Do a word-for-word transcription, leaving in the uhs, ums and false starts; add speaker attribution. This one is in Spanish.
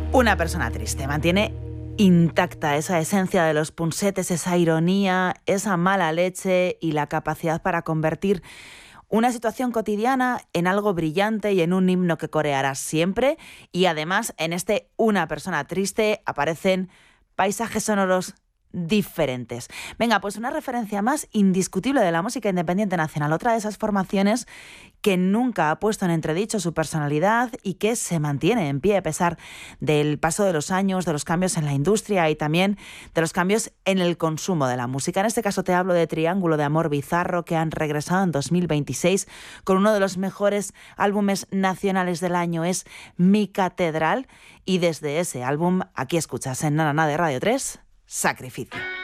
Speaker 1: Una persona triste mantiene intacta esa esencia de los punsetes, esa ironía, esa mala leche y la capacidad para convertir una situación cotidiana en algo brillante y en un himno que corearás siempre. Y además, en este Una persona triste aparecen paisajes sonoros diferentes. Venga, pues una referencia más indiscutible de la música independiente nacional, otra de esas formaciones que nunca ha puesto en entredicho su personalidad y que se mantiene en pie a pesar del paso de los años, de los cambios en la industria y también de los cambios en el consumo de la música. En este caso te hablo de Triángulo de Amor Bizarro, que han regresado en dos mil veintiséis con uno de los mejores álbumes nacionales del año, es Mi Catedral, y desde ese álbum aquí escuchas en Na Na Na de Radio tres, Sacrificio.